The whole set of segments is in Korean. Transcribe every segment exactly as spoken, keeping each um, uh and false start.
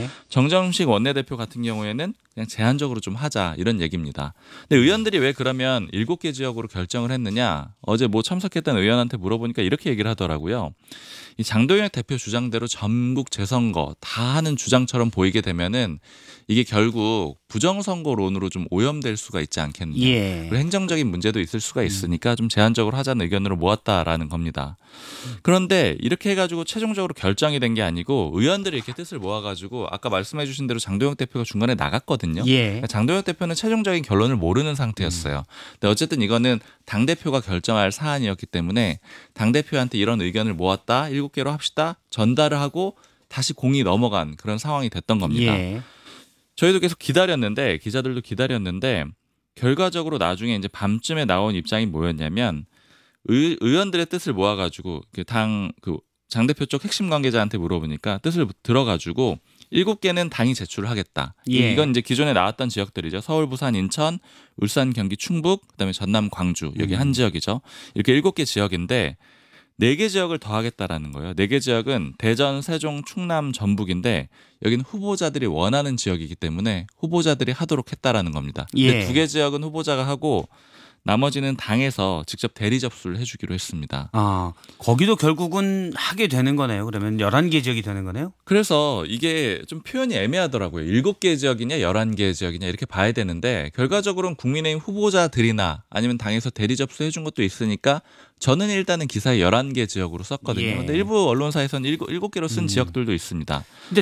예. 정점식 원내대표 같은 경우에는 그냥 제한적으로 좀 하자 이런 얘기입니다. 근데 의원들이 왜 그러면 일곱 개 지역으로 결정을 했느냐? 어제 뭐 참석했던 의원한테 물어보니까 이렇게 얘기를 하더라고요. 이 장동혁 대표 주장대로 전국 재선거 다 하는 주장처럼 보이게 되면은 이게 결국 부정선거론으로 좀 오염될 수가 있지 않겠느냐. 예. 그리고 행정적인 문제도 있을 수가 있으니까 좀 제한적으로 하자는 의견으로 모았다라는 겁니다. 그런데 이렇게 해가지고 최종적으로 결정이 된 게 아니고 의원들이 이렇게 뜻을 모아가지고 아까 말씀해 주신 대로 장동혁 대표가 중간에 나갔거든요. 예. 그러니까 장동혁 대표는 최종적인 결론을 모르는 상태였어요. 근데 어쨌든 이거는 당대표가 결정할 사안이었기 때문에 당대표한테 이런 의견을 모았다. 일곱 개로 합시다. 전달을 하고 다시 공이 넘어간 그런 상황이 됐던 겁니다. 예. 저희도 계속 기다렸는데 기자들도 기다렸는데 결과적으로 나중에 이제 밤쯤에 나온 입장이 뭐였냐면 의, 의원들의 뜻을 모아가지고 당 그 장 대표 쪽 핵심 관계자한테 물어보니까 뜻을 들어가지고 일곱 개는 당이 제출을 하겠다. 예. 이건 이제 기존에 나왔던 지역들이죠. 서울, 부산, 인천, 울산, 경기, 충북, 그다음에 전남, 광주 여기 음. 한 지역이죠. 이렇게 일곱 개 지역인데 네 개 지역을 더 하겠다라는 거예요. 네 개 지역은 대전, 세종, 충남, 전북인데 여기는 후보자들이 원하는 지역이기 때문에 후보자들이 하도록 했다라는 겁니다. 근데 예. 두 개 지역은 후보자가 하고 나머지는 당에서 직접 대리 접수를 해주기로 했습니다. 아, 거기도 결국은 하게 되는 거네요. 그러면 열한 개 지역이 되는 거네요. 그래서 이게 좀 표현이 애매하더라고요. 일곱 개 지역이냐 열한 개 지역이냐 이렇게 봐야 되는데 결과적으로는 국민의힘 후보자들이나 아니면 당에서 대리 접수해 준 것도 있으니까 저는 일단은 기사에 열한 개 지역으로 썼거든요. 예. 근데 일부 언론사에서는 일곱, 일곱 개로 쓴 음. 지역들도 있습니다. 근데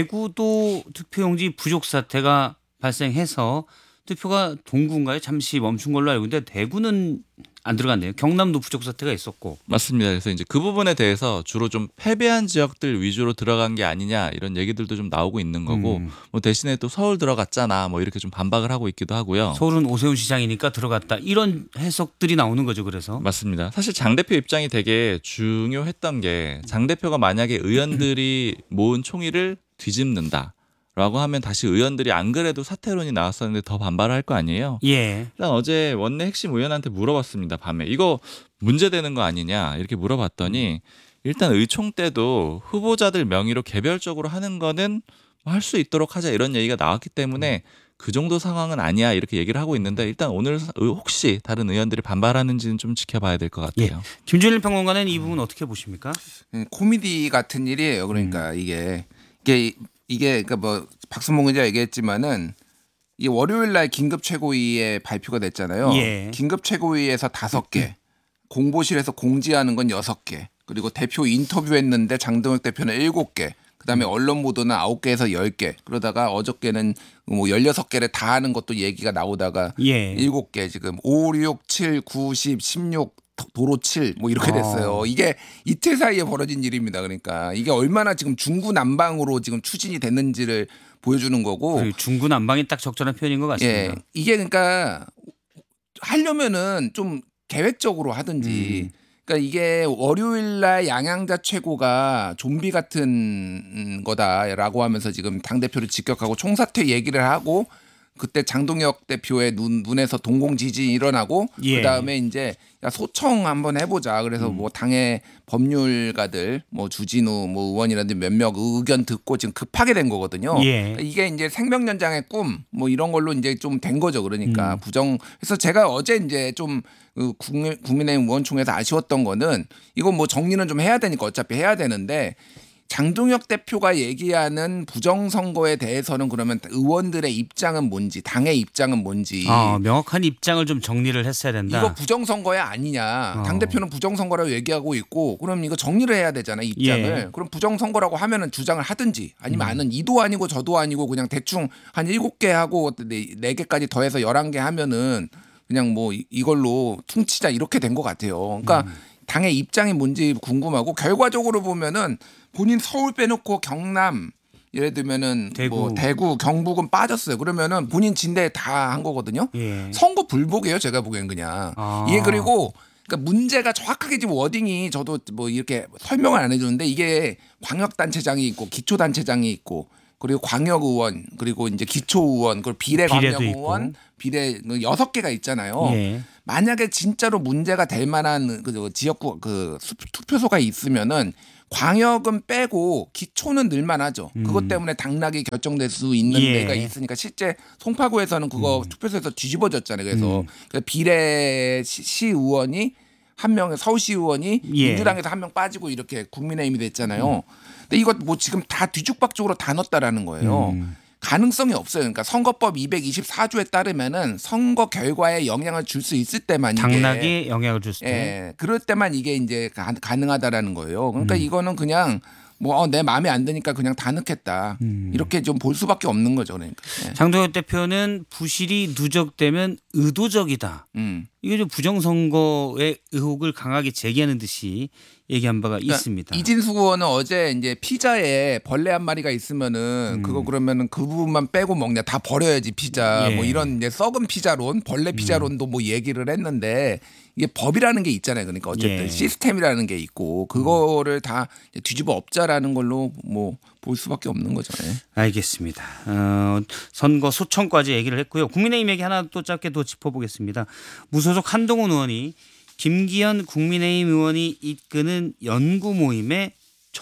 대구도 투표용지 부족 사태가 발생해서 투표가 동구인가요? 잠시 멈춘 걸로 알고 있는데 대구는 안 들어갔네요. 경남도 부족 사태가 있었고. 맞습니다. 그래서 이제 그 부분에 대해서 주로 좀 패배한 지역들 위주로 들어간 게 아니냐 이런 얘기들도 좀 나오고 있는 거고 음. 뭐 대신에 또 서울 들어갔잖아 뭐 이렇게 좀 반박을 하고 있기도 하고요. 서울은 오세훈 시장이니까 들어갔다. 이런 해석들이 나오는 거죠. 그래서. 맞습니다. 사실 장 대표 입장이 되게 중요했던 게 장 대표가 만약에 의원들이 모은 총의를 뒤집는다. 라고 하면 다시 의원들이 안 그래도 사퇴론이 나왔었는데 더 반발을 할 거 아니에요. 예. 일단 어제 원내 핵심 의원한테 물어봤습니다. 밤에 이거 문제되는 거 아니냐 이렇게 물어봤더니 일단 의총 때도 후보자들 명의로 개별적으로 하는 거는 할 수 있도록 하자 이런 얘기가 나왔기 때문에 그 정도 상황은 아니야 이렇게 얘기를 하고 있는데 일단 오늘 혹시 다른 의원들이 반발하는지는 좀 지켜봐야 될 것 같아요. 예. 김준일 평론가는 이 부분 어떻게 보십니까? 음, 코미디 같은 일이에요. 그러니까 음. 이게 이게 이게 그러니까 뭐 박수몽 기자 얘기했지만은 이 월요일 날 긴급 최고위에 발표가 됐잖아요. 예. 긴급 최고위에서 다섯 개, 공보실에서 공지하는 건 여섯 개, 그리고 대표 인터뷰했는데 장동혁 대표는 일곱 개, 그다음에 언론 보도는 아홉 개에서 열 개. 그러다가 어저께는 뭐 열여섯 개를 다 하는 것도 얘기가 나오다가 예. 일곱 개 지금 오, 육, 칠, 구, 십, 십육 도로 칠 뭐 이렇게 됐어요. 어. 이게 이틀 사이에 벌어진 일입니다. 그러니까 이게 얼마나 지금 중구난방으로 지금 추진이 됐는지를 보여주는 거고. 중구난방이 딱 적절한 표현인 것 같습니다. 예, 이게 그러니까 하려면은 좀 계획적으로 하든지. 음. 그러니까 이게 월요일 날 양양자 최고가 좀비 같은 거다라고 하면서 지금 당 대표를 직격하고 총사퇴 얘기를 하고. 그때 장동혁 대표의 눈, 눈에서 동공 지진이 일어나고 예. 그다음에 이제 야, 소청 한번 해보자. 그래서 음. 뭐 당의 법률가들 뭐 주진우 뭐 의원이라든지 몇몇 의견 듣고 지금 급하게 된 거거든요. 예. 이게 이제 생명연장의 꿈 뭐 이런 걸로 이제 좀 된 거죠. 그러니까 음. 부정. 그래서 제가 어제 이제 좀 그 국민의힘 의원총회에서 아쉬웠던 거는 이건 뭐 정리는 좀 해야 되니까 어차피 해야 되는데. 장동혁 대표가 얘기하는 부정선거에 대해서는 그러면 의원들의 입장은 뭔지 당의 입장은 뭔지 아, 명확한 입장을 좀 정리를 했어야 된다. 이거 부정선거야 아니냐. 어. 당대표는 부정선거라고 얘기하고 있고 그럼 이거 정리를 해야 되잖아 입장을. 예. 그럼 부정선거라고 하면은 주장을 하든지 아니면 음. 아는 이도 아니고 저도 아니고 그냥 대충 한 일곱 개 하고 네 개까지 더해서 열한 개 하면은 그냥 뭐 이걸로 퉁치자 이렇게 된 것 같아요. 그러니까 음. 당의 입장이 뭔지 궁금하고 결과적으로 보면은 본인 서울 빼놓고 경남 예를 들면은 대구. 뭐 대구 경북은 빠졌어요. 그러면은 본인 진대 다 한 거거든요. 예. 선거 불복이에요. 제가 보기엔 그냥. 아. 이게 그리고 그러니까 문제가 정확하게 지금 워딩이 저도 뭐 이렇게 설명을 안 해주는데 이게 광역단체장이 있고 기초단체장이 있고 그리고 광역의원 그리고 이제 기초의원 그리고 비례 비례도 광역의원 있고. 비례 여섯 개가 있잖아요. 예. 만약에 진짜로 문제가 될 만한 그 지역구 그 투표소가 있으면은 광역은 빼고 기초는 늘만하죠. 음. 그것 때문에 당락이 결정될 수 있는 예. 데가 있으니까 실제 송파구에서는 그거 음. 투표소에서 뒤집어졌잖아요. 그래서 음. 그 비례 시, 시의원이 한 명, 서울시의원이 예. 민주당에서 한 명 빠지고 이렇게 국민의힘이 됐잖아요. 근데 이거 뭐 지금 다 뒤죽박죽으로 다 넣었다라는 거예요. 음. 가능성이 없어요. 그러니까 선거법 이백이십사 조에 따르면은 선거 결과에 영향을 줄 수 있을 때만 이게 당락에 영향을 줬을 때. 예, 그럴 때만 이게 이제 가, 가능하다라는 거예요. 그러니까 음. 이거는 그냥 뭐 내 마음에 안 드니까 그냥 다 넣겠다. 음. 이렇게 좀 볼 수밖에 없는 거죠. 그러니까. 예. 장동혁 대표는 부실이 누적되면 의도적이다. 음. 이게 좀 부정선거의 의혹을 강하게 제기하는 듯이 얘기한 바가 그러니까 있습니다. 이진수 의원은 어제 이제 피자에 벌레 한 마리가 있으면은 음. 그거 그러면은 그 부분만 빼고 먹냐 다 버려야지 피자 예. 뭐 이런 이제 썩은 피자론 벌레 피자론도 뭐 얘기를 했는데 이게 법이라는 게 있잖아요. 그러니까 어쨌든 예. 시스템이라는 게 있고 그거를 다 뒤집어 엎자라는 걸로 뭐 볼 수밖에 없는 거죠. 예. 알겠습니다. 어, 선거 소청까지 얘기를 했고요. 국민의힘 얘기 하나 또 짧게 더 짚어보겠습니다. 무소속 한동훈 의원이 김기현 국민의힘 의원이 이끄는 연구 모임의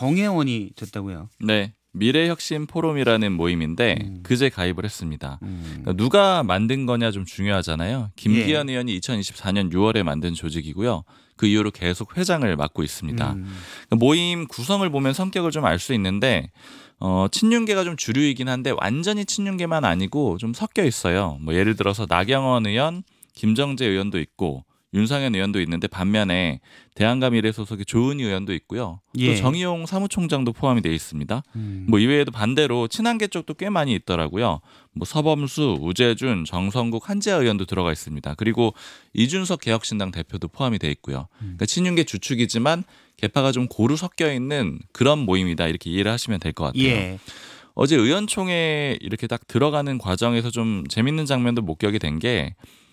정회원이 됐다고요. 네. 미래혁신 포럼이라는 모임인데 음. 그제 가입을 했습니다. 음. 그러니까 누가 만든 거냐 좀 중요하잖아요. 김기현 예. 의원이 이천이십사 년 유월에 만든 조직이고요. 그 이후로 계속 회장을 맡고 있습니다. 음. 그러니까 모임 구성을 보면 성격을 좀 알 수 있는데 어, 친윤계가 좀 주류이긴 한데 완전히 친윤계만 아니고 좀 섞여 있어요. 뭐 예를 들어서 나경원 의원, 김정재 의원도 있고 윤상현 의원도 있는데 반면에 대한가 미래 소속의 조은희 의원도 있고요. 예. 또 정의용 사무총장도 포함이 되어 있습니다. 음. 뭐 이외에도 반대로 친한계 쪽도 꽤 많이 있더라고요. 뭐 서범수, 우재준, 정성국, 한재하 의원도 들어가 있습니다. 그리고 이준석 개혁신당 대표도 포함이 되어 있고요. 그러니까 친윤계 주축이지만 계파가 좀 고루 섞여 있는 그런 모임이다 이렇게 이해를 하시면 될 것 같아요. 예. 어제 의원총회 이렇게 딱 들어가는 과정에서 좀 재밌는 장면도 목격이 된 게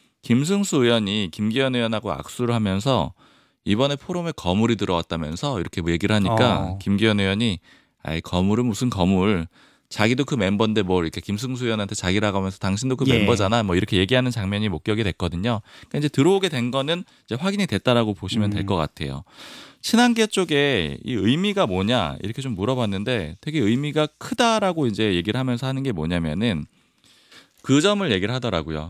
김승수 의원이 김기현 의원하고 악수를 하면서 이번에 포럼에 거물이 들어왔다면서 이렇게 뭐 얘기를 하니까 어. 김기현 의원이 아이 거물은 무슨 거물 자기도 그 멤버인데 뭐 이렇게 김승수 의원한테 자기라고 하면서 당신도 그 예. 멤버잖아 뭐 이렇게 얘기하는 장면이 목격이 됐거든요. 그러니까 이제 들어오게 된 거는 이제 확인이 됐다라고 보시면 될 음. 것 같아요. 친한계 쪽에 이 의미가 뭐냐 이렇게 좀 물어봤는데 되게 의미가 크다라고 이제 얘기를 하면서 하는 게 뭐냐면은 그 점을 얘기를 하더라고요.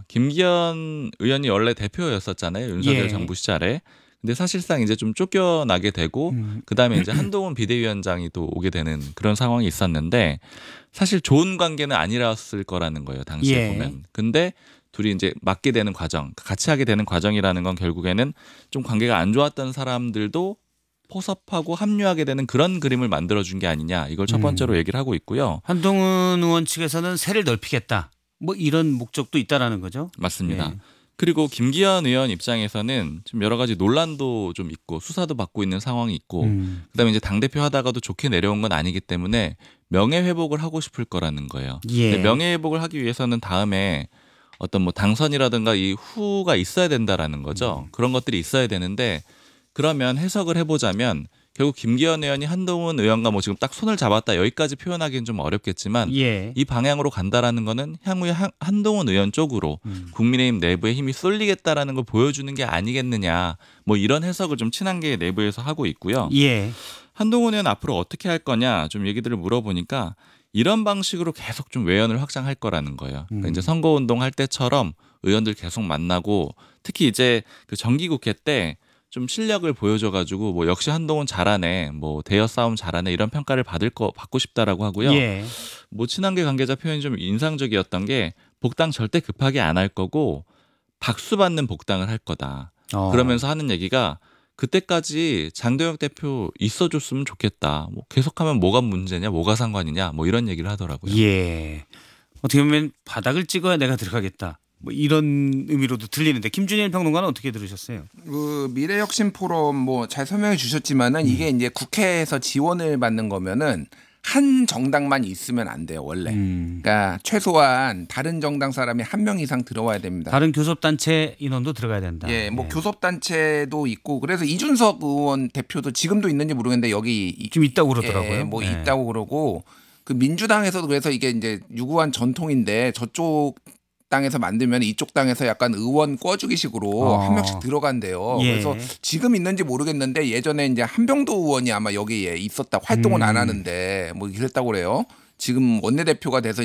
김기현 의원이 원래 대표였었잖아요. 윤석열 예. 정부 시절에. 근데 사실상 이제 좀 쫓겨나게 되고 음. 그다음에 이제 한동훈 비대위원장이 또 오게 되는 그런 상황이 있었는데 사실 좋은 관계는 아니었을 거라는 거예요. 당시에 예. 보면. 근데 둘이 이제 맡게 되는 과정, 같이 하게 되는 과정이라는 건 결국에는 좀 관계가 안 좋았던 사람들도 포섭하고 합류하게 되는 그런 그림을 만들어준 게 아니냐. 이걸 첫 번째로 얘기를 하고 있고요. 한동훈 의원 측에서는 세를 넓히겠다. 뭐 이런 목적도 있다라는 거죠. 맞습니다. 예. 그리고 김기현 의원 입장에서는 좀 여러 가지 논란도 좀 있고 수사도 받고 있는 상황이 있고 음. 그다음에 이제 당대표 하다가도 좋게 내려온 건 아니기 때문에 명예회복을 하고 싶을 거라는 거예요. 예. 근데 명예회복을 하기 위해서는 다음에 어떤 뭐 당선이라든가 이 후가 있어야 된다라는 거죠. 음. 그런 것들이 있어야 되는데 그러면 해석을 해보자면 결국 김기현 의원이 한동훈 의원과 뭐 지금 딱 손을 잡았다 여기까지 표현하기는 좀 어렵겠지만 예. 이 방향으로 간다라는 거는 향후에 한, 한동훈 의원 쪽으로 음. 국민의힘 내부에 힘이 쏠리겠다라는 걸 보여주는 게 아니겠느냐 뭐 이런 해석을 좀 친한계 내부에서 하고 있고요. 예. 한동훈 의원 앞으로 어떻게 할 거냐 좀 얘기들을 물어보니까 이런 방식으로 계속 좀 외연을 확장할 거라는 거예요. 그러니까 음. 이제 선거운동 할 때처럼 의원들 계속 만나고 특히 이제 그 정기국회 때 좀 실력을 보여줘가지고 뭐 역시 한동훈 잘하네, 뭐 대여 싸움 잘하네 이런 평가를 받을 거 받고 싶다라고 하고요. 예. 뭐 친한계 관계자 표현이 좀 인상적이었던 게 복당 절대 급하게 안 할 거고 박수 받는 복당을 할 거다. 어. 그러면서 하는 얘기가 그때까지 장동혁 대표 있어줬으면 좋겠다. 뭐 계속하면 뭐가 문제냐, 뭐가 상관이냐, 뭐 이런 얘기를 하더라고요. 예. 어떻게 보면 바닥을 찍어야 내가 들어가겠다. 뭐 이런 의미로도 들리는데 김준일 평론가는 어떻게 들으셨어요? 그 미래혁신 포럼 뭐 잘 설명해 주셨지만은 음. 이게 이제 국회에서 지원을 받는 거면은 한 정당만 있으면 안 돼요 원래. 음. 그러니까 최소한 다른 정당 사람이 한 명 이상 들어와야 됩니다. 다른 교섭단체 인원도 들어가야 된다. 예, 뭐 교섭단체도 있고 그래서 이준석 의원 대표도 지금도 있는지 모르겠는데 여기 이- 좀 있다고 그러더라고요. 예, 뭐 예. 있다고 그러고 그 민주당에서도 그래서 이게 이제 유구한 전통인데 저쪽 당에서 만들면 이쪽 당에서 약간 의원 꿔주기식으로 어. 한 명씩 들어간대요. 예. 그래서 지금 있는지 모르겠는데 예전에 이제 한병도 의원이 아마 여기에 있었다 활동은 음. 안 하는데 뭐 이랬다고 그래요. 지금 원내대표가 돼서